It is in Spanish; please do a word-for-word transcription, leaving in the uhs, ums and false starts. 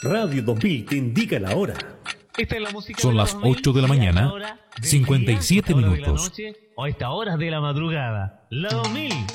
Radio dos mil te indica la hora. Esta es la música. Son de las los dos mil, ocho de la mañana, hora, cincuenta y siete hasta hora de la minutos. noche, o a esta hora de la madrugada. La dos mil